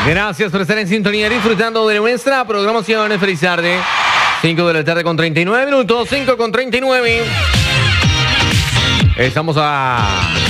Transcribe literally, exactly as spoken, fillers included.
Gracias por estar en sintonía disfrutando de nuestra programación. Feliz tarde. cinco de la tarde con treinta y nueve minutos. cinco con treinta y nueve. Estamos a